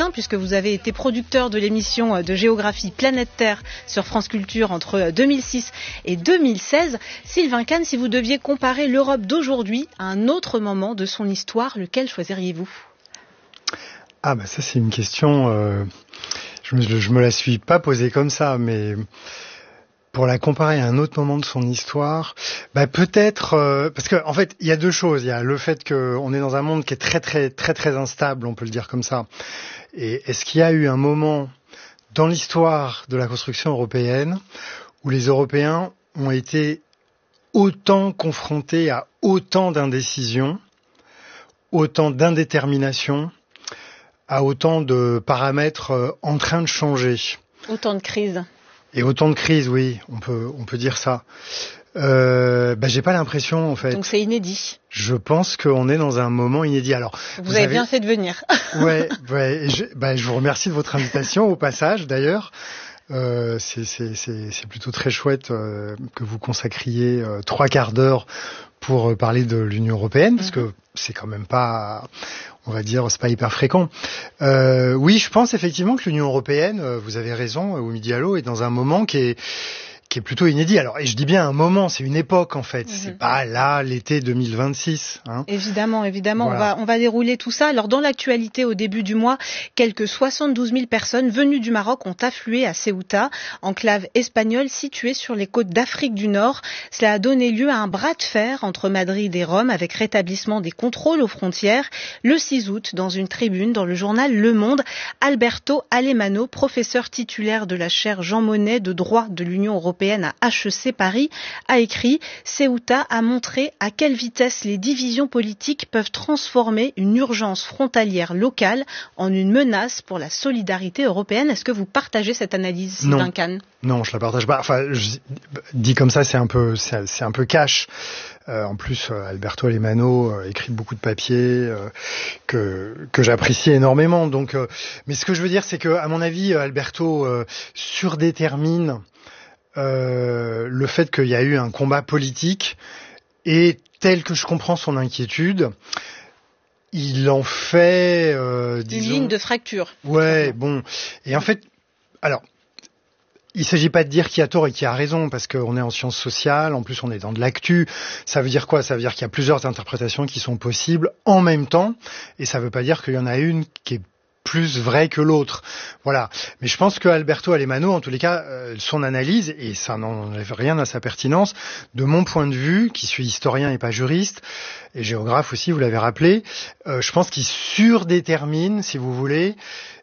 lointain puisque vous avez été producteur de l'émission de géographie Planète Terre sur France Culture entre 2006 et 2016. Sylvain Kahn, si vous deviez comparer l'Europe d'aujourd'hui à un autre moment de son histoire, lequel choisiriez-vous ? Ah bah ça c'est une question, je me la suis pas posée comme ça, mais pour la comparer à un autre moment de son histoire, bah peut-être parce que en fait il y a deux choses. Il y a le fait qu'on est dans un monde qui est très instable, on peut le dire comme ça. Et est-ce qu'il y a eu un moment dans l'histoire de la construction européenne où les Européens ont été autant confrontés à autant d'indécision, autant d'indétermination, à autant de paramètres en train de changer. Autant de crises. Et autant de crises, oui, on peut dire ça. J'ai pas l'impression, en fait. Donc c'est inédit. Je pense qu'on est dans un moment inédit. Alors, vous avez bien fait de venir. Ouais. Je vous remercie de votre invitation au passage, d'ailleurs. C'est plutôt très chouette que vous consacriez 3 quarts d'heure pour parler de l'Union européenne, parce que c'est quand même pas, on va dire, c'est pas hyper fréquent. Oui, je pense effectivement que l'Union européenne, vous avez raison, Oumy Diallo, est dans un moment qui est plutôt inédit. Alors, et je dis bien un moment, c'est une époque en fait. C'est pas là l'été 2026. Hein. Évidemment. Voilà. On va dérouler tout ça. Alors, dans l'actualité, au début du mois, quelques 72 000 personnes venues du Maroc ont afflué à Ceuta, enclave espagnole située sur les côtes d'Afrique du Nord. Cela a donné lieu à un bras de fer entre Madrid et Rome, avec rétablissement des contrôles aux frontières. Le 6 août, dans une tribune dans le journal Le Monde, Alberto Alemano, professeur titulaire de la chaire Jean Monnet de droit de l'Union européenne à HEC Paris, a écrit « Ceuta a montré à quelle vitesse les divisions politiques peuvent transformer une urgence frontalière locale en une menace pour la solidarité européenne ». Est-ce que vous partagez cette analyse, Sylvain Kahn ? Non, je la partage pas. Enfin, dit comme ça, c'est un peu cash. En plus, Alberto Alemano écrit beaucoup de papiers que j'apprécie énormément. Donc, mais ce que je veux dire, c'est que, à mon avis, Alberto surdétermine le fait qu'il y a eu un combat politique, et tel que je comprends son inquiétude, il en fait disons, une ligne de fracture. Ouais, bon. Et en fait, alors, il s'agit pas de dire qui a tort et qui a raison, parce qu'on est en sciences sociales, en plus on est dans de l'actu. Ça veut dire quoi ? Ça veut dire qu'il y a plusieurs interprétations qui sont possibles en même temps, et ça veut pas dire qu'il y en a une qui est plus vrai que l'autre. Voilà. Mais je pense que Alberto Alemano, en tous les cas, son analyse, et ça n'enlève rien à sa pertinence, de mon point de vue, qui suis historien et pas juriste, et géographe aussi, vous l'avez rappelé, je pense qu'il surdétermine, si vous voulez,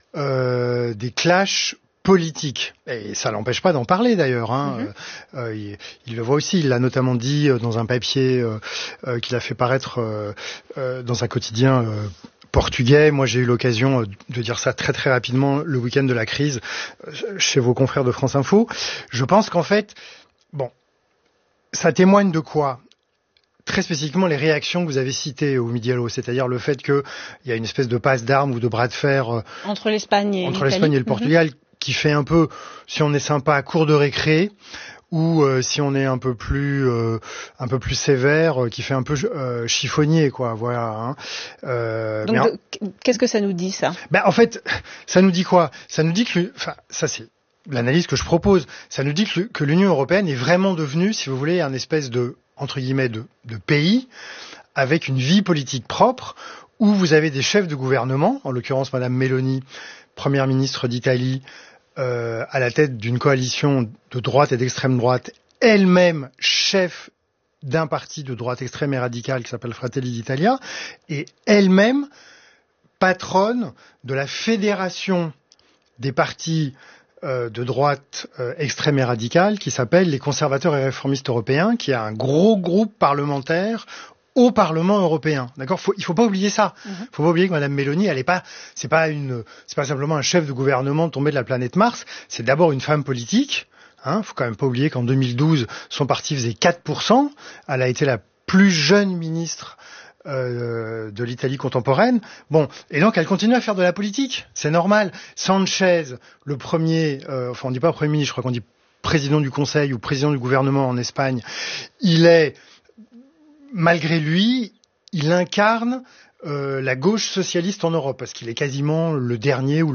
des clashs politique. Et ça l'empêche pas d'en parler d'ailleurs. Hein. Il le voit aussi. Il l'a notamment dit dans un papier qu'il a fait paraître dans un quotidien portugais. Moi, j'ai eu l'occasion de dire ça très rapidement le week-end de la crise chez vos confrères de France Info. Je pense qu'en fait, bon, ça témoigne de quoi ? Très spécifiquement, les réactions que vous avez citées au Diallo, c'est-à-dire le fait qu'il y a une espèce de passe d'armes ou de bras de fer entre l'Espagne et le Portugal, qui fait un peu, si on est sympa, cours de récré, ou si on est un peu plus sévère, qui fait un peu chiffonnier, quoi. Voilà. Hein. Donc, qu'est-ce que ça nous dit, ça ? En fait, ça nous dit quoi ? Ça nous dit que, ça c'est l'analyse que je propose. Ça nous dit que l'Union européenne est vraiment devenue, si vous voulez, un espèce de, entre guillemets, de pays avec une vie politique propre, où vous avez des chefs de gouvernement, en l'occurrence Madame Meloni, première ministre d'Italie, à la tête d'une coalition de droite et d'extrême droite, elle-même chef d'un parti de droite extrême et radicale qui s'appelle Fratelli d'Italia, et elle-même patronne de la fédération des partis de droite extrême et radicale qui s'appelle les conservateurs et réformistes européens, qui a un gros groupe parlementaire au Parlement européen. D'accord ? Il faut pas oublier ça. Faut pas oublier que Madame Meloni, c'est pas simplement un chef de gouvernement tombé de la planète Mars, c'est d'abord une femme politique. Faut quand même pas oublier qu'en 2012, son parti faisait 4%. Elle a été la plus jeune ministre de l'Italie contemporaine. Bon, et donc elle continue à faire de la politique. C'est normal. Sanchez, le premier, on dit pas premier ministre, je crois qu'on dit président du Conseil ou président du gouvernement en Espagne, malgré lui, il incarne la gauche socialiste en Europe, parce qu'il est quasiment le dernier ou